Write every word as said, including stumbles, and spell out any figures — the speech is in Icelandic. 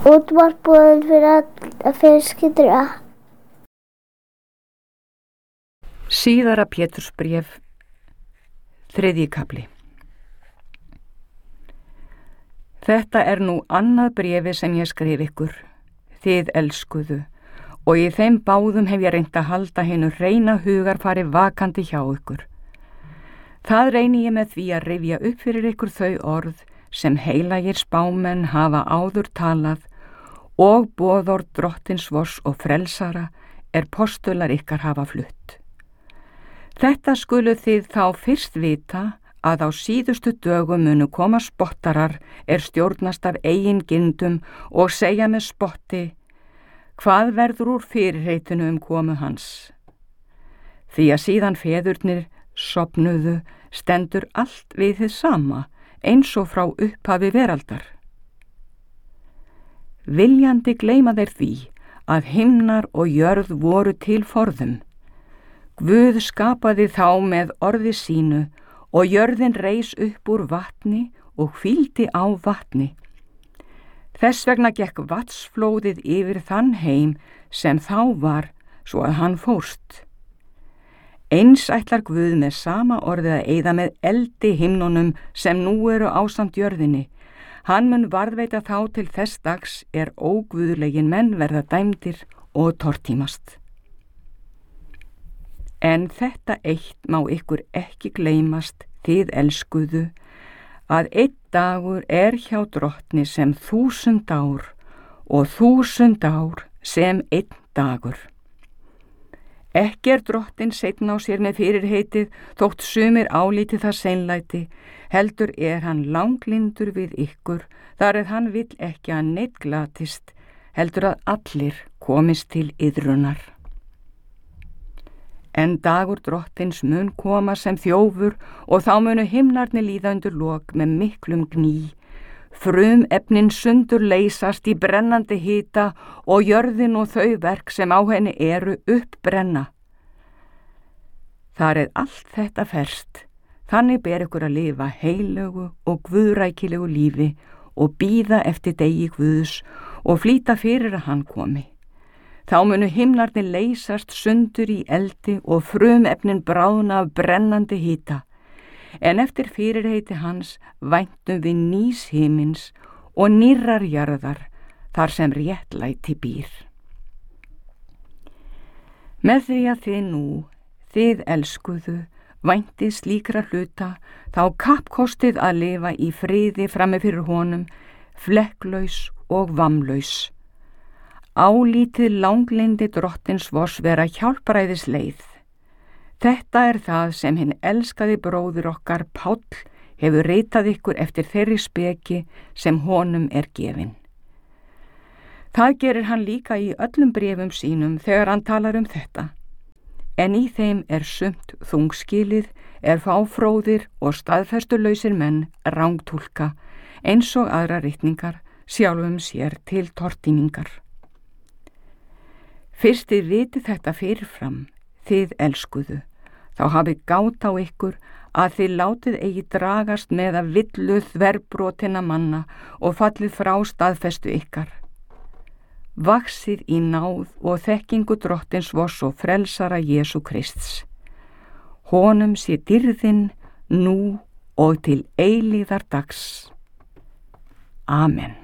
Útvarpað fyrir alla fjölskyldur. Síðara Pétursbréf, þriðji kafli. Þetta er nú annað bréfi sem ég skrif ykkur, þið elskuðu, og í þeim báðum hef ég reynt að halda hinu hreina hugarfari vakandi hjá ykkur. Það reyni ég með því að rifja upp fyrir ykkur þau orð sem heilagir spámenn hafa áður talað og boðorð Drottins vors og frelsara er postular ykkar hafa flutt. Þetta skulu þið þá fyrst vita að á síðustu dögum munu koma spottarar er stjórnast af eigin gindum og segja með spotti: hvað verður úr fyrirheitinu um komu hans? Því að síðan feðurnir sofnuðu stendur allt við þið sama, eins og frá upphafi veraldar. Viljandi gleyma þeir því að himnar og jörð voru til forðum. Guð skapaði þá með orði sínu og jörðin reis upp úr vatni og hvíldi á vatni. Þess vegna gekk vatnsflóðið yfir þann heim sem þá var, svo að hann fórst. Eins ætlar Guð með sama orðið að eyða með eldi himnunum sem nú eru ásamt jörðinni. Hann mun varðveita þá til þess dags er óguðlegin menn verða dæmdir og tortímast. En þetta eitt má ykkur ekki gleymast, þið elskuðu, að einn dagur er hjá Drottni sem þúsund ár og þúsund ár sem einn dagur. Ekki er Drottinn seinn á sér með fyrirheitið, þótt sumir álíti það seinlæti, heldur er hann langlindur við ykkur, þar eð hann vill ekki að neitt glatist, heldur að allir komist til iðrunar. En dagur Drottins mun koma sem þjófur og þá munu himnarnir líða undir lok með miklum gný. Frum efnin sundur leysast í brennandi hita og jörðin og þau verk sem á henni eru uppbrenna. Þar er allt þetta ferst, þannig ber ykkur að lifa heilögu og guðrækilegu lífi og bíða eftir degi Guðs og flýta fyrir að hann komi. Þá munu himnarnir leysast sundur í eldi og frumefnin bráðna af brennandi hita, en eftir fyrirheiti hans væntum við nýs himins og nýrrar jarðar þar sem réttlæti býr. Með því að þið nú, þið elskuðu, væntið slíkra hluta, þá kappkostið að lifa í friði frammi fyrir honum, flekklaus og vammlaus. Álítið langlindi Drottins vors vera hjálpræðis leið. Þetta er það sem hinn elskaði bróðir okkar Páll hefur ritað ykkur eftir þeirri speki sem honum er gefin. Það gerir hann líka í öllum bréfum sínum þegar hann talar um þetta. En í þeim er sumt þungskilið, er fáfróðir og staðfestulausir menn rangtúlka, eins og aðra ritningar sjálfum sér til tortímingar. Fyrst þið vitið þetta fyrirfram, þið elskuðu, þá hafið gát á ykkur að þið látið eigi dragast með að villu þverbrotinna manna og fallið frá staðfestu ykkar. Vaxið í náð og þekkingu Drottins vors og frelsara Jesú Krists. Honum sé dýrðin nú og til eilíðar dags. Amen.